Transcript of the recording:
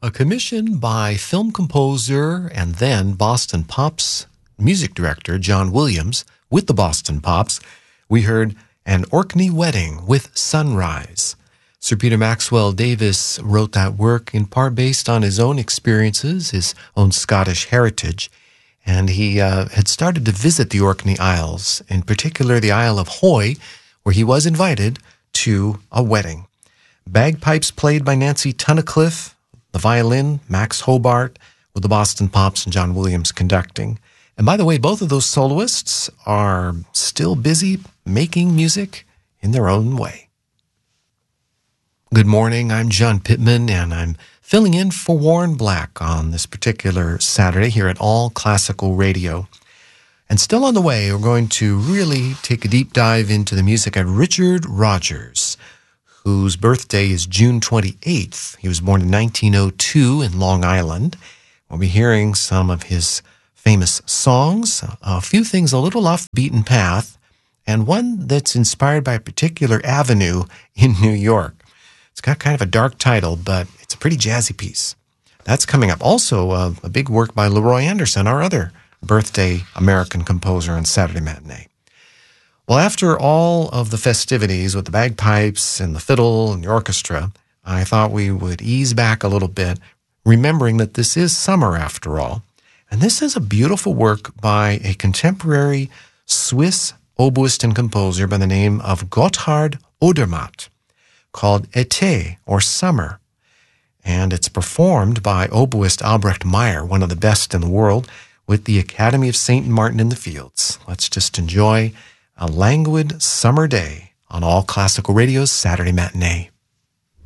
A commission by film composer and then Boston Pops music director John Williams with the Boston Pops, we heard An Orkney Wedding with Sunrise. Sir Peter Maxwell Davies wrote that work in part based on his own experiences, his own Scottish heritage, and he had started to visit the Orkney Isles, in particular the Isle of Hoy, where he was invited to a wedding. Bagpipes played by Nancy Tunnicliffe, the violin, Max Hobart, with the Boston Pops and John Williams conducting. And by the way, both of those soloists are still busy making music in their own way. Good morning, I'm John Pittman, and I'm filling in for Warren Black on this particular Saturday here at All Classical Radio. And still on the way, we're going to really take a deep dive into the music of Richard Rodgers, whose birthday is June 28th. He was born in 1902 in Long Island. We'll be hearing some of his famous songs, a few things a little off the beaten path, and one that's inspired by a particular avenue in New York. It's got kind of a dark title, but it's a pretty jazzy piece. That's coming up. Also, a big work by Leroy Anderson, our other birthday American composer on Saturday Matinee. Well, after all of the festivities with the bagpipes and the fiddle and the orchestra, I thought we would ease back a little bit, remembering that this is summer after all. And this is a beautiful work by a contemporary Swiss oboist and composer by the name of Gotthard Odermatt, called Été, or Summer. And it's performed by oboist Albrecht Meyer, one of the best in the world, with the Academy of St. Martin in the Fields. Let's just enjoy a languid summer day on All Classical Radio's Saturday Matinee.